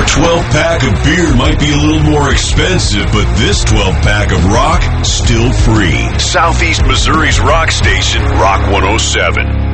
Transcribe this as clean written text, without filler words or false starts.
12-pack of beer might be a little more expensive, but this 12-pack of rock, still free. Southeast Missouri's rock station, Rock 107.